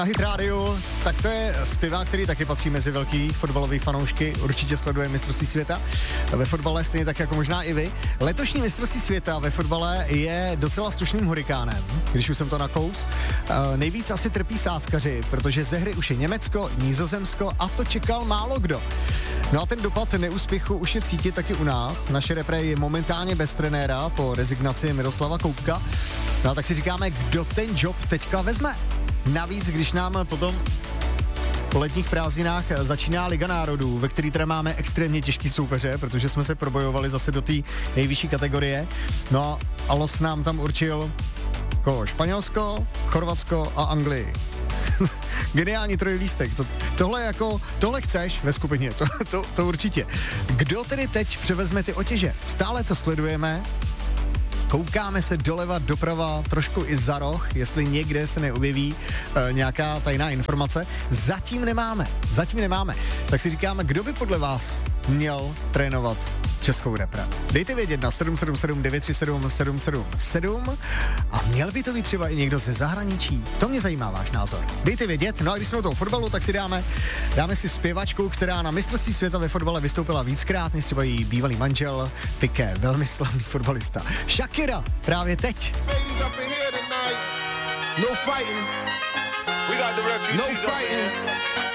Na Hit Radio, tak to je zpěvák, který taky patří mezi velký fotbalový fanoušky, určitě sleduje mistrovství světa ve fotbale, stejně tak jako možná i vy. Letošní mistrovství světa ve fotbale je docela slušným hurikánem, když už jsem to nakous. Nejvíc asi trpí sázkaři, protože ze hry už je Německo, Nizozemsko a to čekal málo kdo. No a ten dopad neúspěchu už je cítit taky u nás. Naše repre je momentálně bez trenéra po rezignaci Miroslava Koubka. No a tak si říkáme, kdo ten job teďka vezme. Navíc, když nám potom po letních prázdninách začíná Liga národů, ve který teda máme extrémně těžký soupeře, protože jsme se probojovali zase do té nejvyšší kategorie. No a los nám tam určil Španělsko, Chorvatsko a Anglii. Geniální trojlístek. Tohle chceš ve skupině, to určitě. Kdo tedy teď převezme ty otěže? Stále to sledujeme. Koukáme se doleva, doprava, trošku i za roh, jestli někde se neobjeví nějaká tajná informace. Zatím nemáme. Tak si říkáme, kdo by podle vás měl trénovat českou repre. Dejte vědět na 777 937 777 a měl by to být třeba i někdo ze zahraničí. To mě zajímá váš názor. Dejte vědět, no a když jsme u toho fotbalu, tak si dáme si zpěvačku, která na mistrovství světa ve fotbale vystoupila víckrát, než třeba její bývalý manžel Piqué, velmi slavný fotbalista. Shakira, právě teď. No fighting. We got the refugees. No fighting.